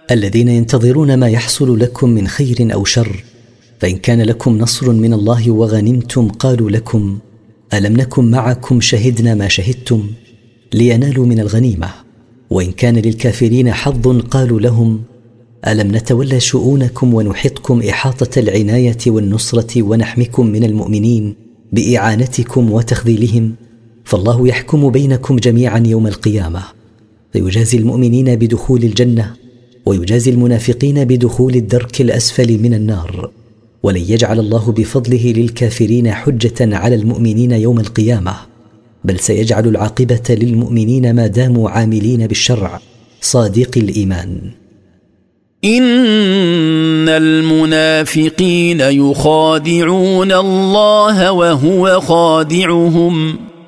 الذين ينتظرون ما يحصل لكم من خير أو شر، فإن كان لكم نصر من الله وغنمتم قالوا لكم ألم نكن معكم شهدنا ما شهدتم، لينالوا من الغنيمة. وإن كان للكافرين حظ قالوا لهم ألم نتولى شؤونكم ونحطكم إحاطة العناية والنصرة ونحمكم من المؤمنين بإعانتكم وتخذيلهم. فالله يحكم بينكم جميعا يوم القيامة، فيجازي المؤمنين بدخول الجنة ويجازي المنافقين بدخول الدرك الأسفل من النار. ولن يجعل الله بفضله للكافرين حجة على المؤمنين يوم القيامة، بل سيجعل العاقبة للمؤمنين ما داموا عاملين بالشرع صادق الإيمان. إن المنافقين يخادعون الله وهو خادعهم